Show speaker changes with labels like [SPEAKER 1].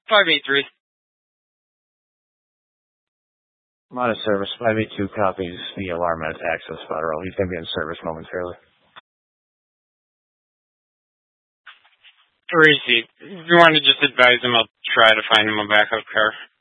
[SPEAKER 1] 583.
[SPEAKER 2] I'm out of service. 582 copies the alarm at Access Federal. He's going to be in service momentarily.
[SPEAKER 1] Receipt. If you want to just advise him, I'll try to find him a backup car.